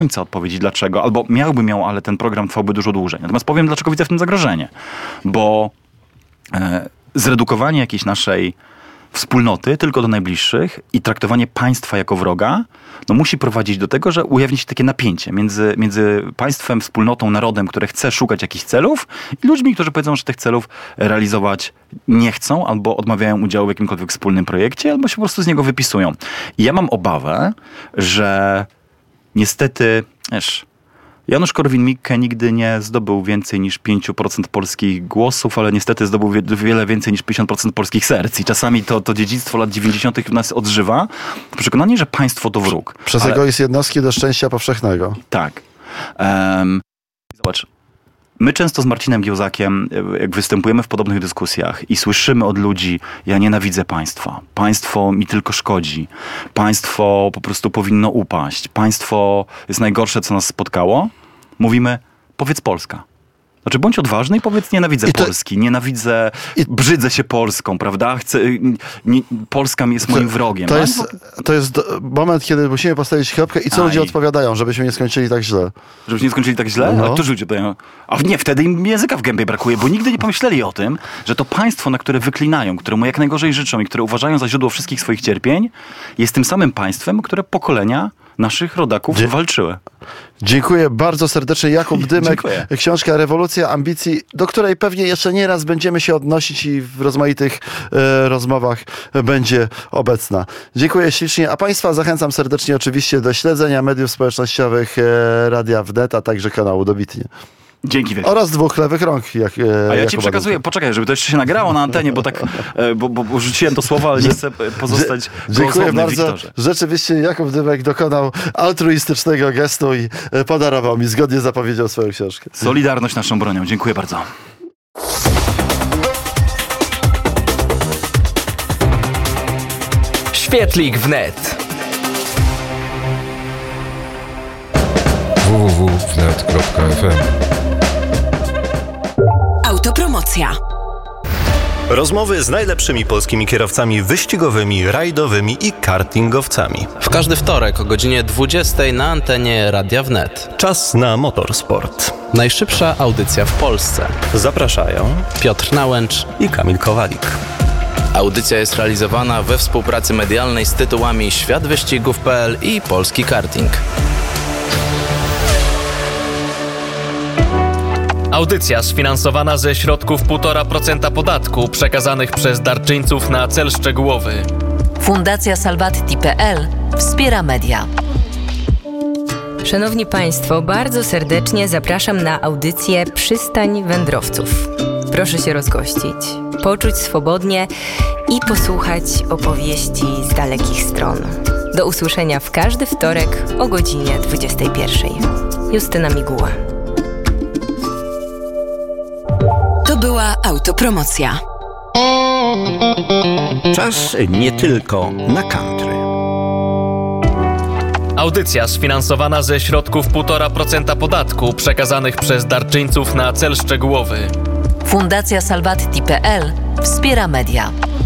końca odpowiedzi dlaczego, albo miałbym ją, ale ten program trwałby dużo dłużej. Natomiast powiem, dlaczego widzę w tym zagrożenie. Bo zredukowanie jakiejś naszej wspólnoty tylko do najbliższych i traktowanie państwa jako wroga, musi prowadzić do tego, że ujawni się takie napięcie między państwem, wspólnotą, narodem, które chce szukać jakichś celów i ludźmi, którzy powiedzą, że tych celów realizować nie chcą albo odmawiają udziału w jakimkolwiek wspólnym projekcie, albo się po prostu z niego wypisują. I ja mam obawę, że niestety, Janusz Korwin-Mikke nigdy nie zdobył więcej niż 5% polskich głosów, ale niestety zdobył wiele więcej niż 50% polskich serc. I czasami to dziedzictwo lat 90. w nas odżywa. Przekonanie, że państwo to wróg. Przez egoizm jednostki do szczęścia powszechnego. Tak. Zobacz. My często z Marcinem Giełzakiem, jak występujemy w podobnych dyskusjach i słyszymy od ludzi, ja nienawidzę państwa, państwo mi tylko szkodzi, państwo po prostu powinno upaść, państwo jest najgorsze, co nas spotkało, mówimy, powiedz Polska. Znaczy, bądź odważny i powiedz, nienawidzę Polski, brzydzę się Polską, prawda? Polska jest moim wrogiem. To jest moment, kiedy musimy postawić kropkę i co ludzie odpowiadają, żebyśmy nie skończyli tak źle. Żebyśmy nie skończyli tak źle? No. A którzy ludzie pytają? Wtedy im języka w gębie brakuje, bo nigdy nie pomyśleli o tym, że to państwo, na które wyklinają, któremu jak najgorzej życzą i które uważają za źródło wszystkich swoich cierpień, jest tym samym państwem, które pokolenia naszych rodaków walczyły. Dziękuję bardzo serdecznie. Jakub Dymek, Dziękuję. Książka Rewolucja Ambicji, do której pewnie jeszcze nie raz będziemy się odnosić i w rozmaitych rozmowach będzie obecna. Dziękuję ślicznie, a Państwa zachęcam serdecznie oczywiście do śledzenia mediów społecznościowych Radia Wnet, a także kanału Dobitnie. Dzięki wielkie. Oraz dwóch lewych rąk. A ja ci przekazuję, poczekaj, żeby to jeszcze się nagrało na antenie, bo tak, bo rzuciłem to słowo, ale nie chcę pozostać Dziękuję bardzo. Wiktorze. Rzeczywiście Jakub Dymek dokonał altruistycznego gestu i podarował mi, zgodnie zapowiedział swoją książkę. Solidarność naszą bronią. Dziękuję bardzo. Świetlik wnet. www.wnet.fm. Autopromocja. Rozmowy z najlepszymi polskimi kierowcami wyścigowymi, rajdowymi i kartingowcami. W każdy wtorek o godzinie 20 na antenie Radia Wnet. Czas na motorsport. Najszybsza audycja w Polsce. Zapraszają Piotr Nałęcz i Kamil Kowalik. Audycja jest realizowana we współpracy medialnej z tytułami Światwyścigów.pl i Polski Karting. Audycja sfinansowana ze środków 1,5% podatku przekazanych przez darczyńców na cel szczegółowy. Fundacja Salvatti.pl wspiera media. Szanowni Państwo, bardzo serdecznie zapraszam na audycję Przystań Wędrowców. Proszę się rozgościć, poczuć swobodnie i posłuchać opowieści z dalekich stron. Do usłyszenia w każdy wtorek o godzinie 21. Justyna Miguła. To była autopromocja. Czas nie tylko na country. Audycja sfinansowana ze środków 1,5% podatku przekazanych przez darczyńców na cel szczegółowy. Fundacja Salvatti.pl wspiera media.